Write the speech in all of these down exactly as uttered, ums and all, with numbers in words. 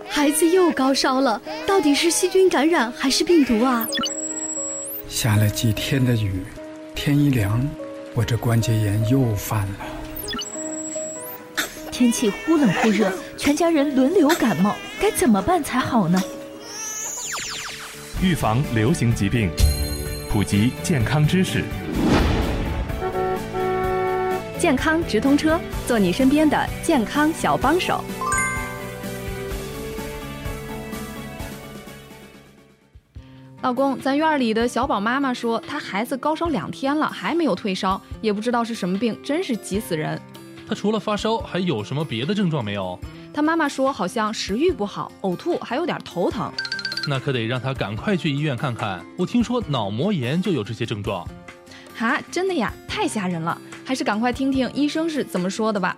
孩子又高烧了，到底是细菌感染还是病毒啊？ 下了几天的雨，天一凉，我这关节炎又犯了。 天气忽冷忽热，全家人轮流感冒，该怎么办才好呢？ 预防流行疾病，普及健康知识。 健康直通车，做你身边的健康小帮手。 老公，咱院里的小宝妈妈说，她孩子高烧两天了，还没有退烧，也不知道是什么病，真是急死人。 她除了发烧，还有什么别的症状没有？ 她妈妈说，好像食欲不好、呕吐，还有点头疼。 那可得让她赶快去医院看看。我听说脑膜炎就有这些症状。 哈，真的呀？太吓人了，还是赶快听听医生是怎么说的吧。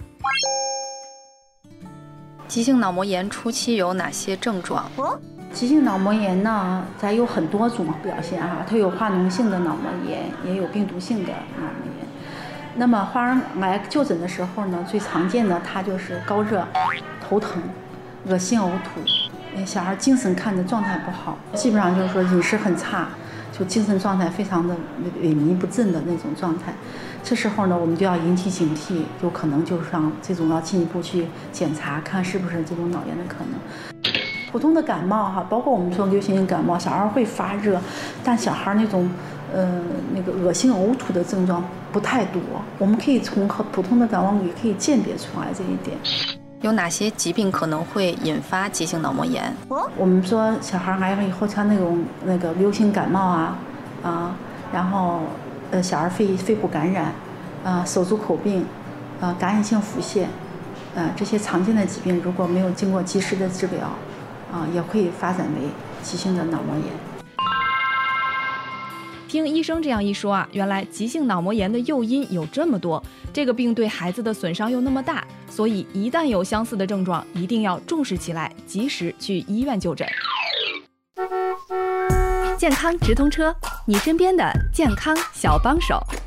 急性脑膜炎初期有哪些症状？ 急性脑膜炎呢，咱有很多种表现哈，它有化脓性的脑膜炎，也有病毒性的脑膜炎。那么花儿来就诊的时候呢，最常见的它就是高热、头疼、恶心呕吐，小孩精神看着状态不好，基本上就是说饮食很差，就精神状态非常的萎靡不振的那种状态。这时候呢，我们就要引起警惕，有可能就是让这种要进一步去检查，看是不是这种脑炎的可能。普通的感冒哈，包括我们说流行性感冒，小孩会发热，但小孩那种呃那个恶心呕吐的症状不太多，我们可以从普通的感冒也可以鉴别出来这一点。 有哪些疾病可能会引发急性脑膜炎？ 我们说小孩来了以后，像那种那个流行感冒啊啊，然后呃小孩肺肺部感染，啊手足口病，啊感染性腹泻，啊这些常见的疾病，如果没有经过及时的治疗，啊也会发展为急性的脑膜炎。 听医生这样一说啊，原来急性脑膜炎的诱因有这么多，这个病对孩子的损伤又那么大，所以一旦有相似的症状，一定要重视起来，及时去医院就诊。 健康直通车，你身边的健康小帮手。